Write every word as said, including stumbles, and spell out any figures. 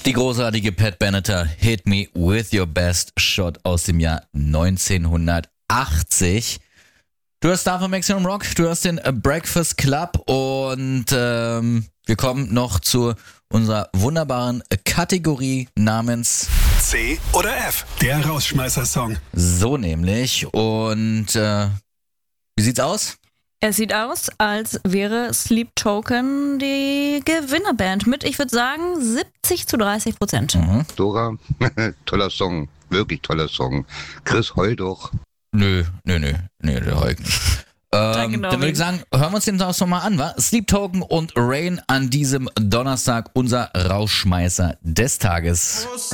Die großartige Pat Benatar, Hit Me With Your Best Shot aus dem Jahr neunzehnhundertachtzig. Du hörst da von Maximum Rock, du hörst den Breakfast Club und ähm, wir kommen noch zu unserer wunderbaren Kategorie namens C oder F, der Rausschmeißer-Song. So nämlich. Und äh, wie sieht's aus? Es sieht aus, als wäre Sleep Token die Gewinnerband mit, ich würde sagen, siebzig zu dreißig Prozent. Mhm. Dora, toller Song, wirklich toller Song. Chris, heul doch. Nö, nö, nö, nö, der heult nicht. Ähm, dann würde ich sagen, hören wir uns den Song mal an, wa? Sleep Token und Rain an diesem Donnerstag, unser Rausschmeißer des Tages.